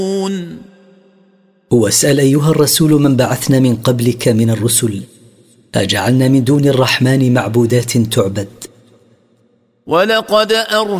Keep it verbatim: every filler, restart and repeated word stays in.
واسأل أيها الرسول من بعثنا من قبلك من الرسل أجعلنا من دون الرحمن معبودات تعبد؟ ولقد أرسلنا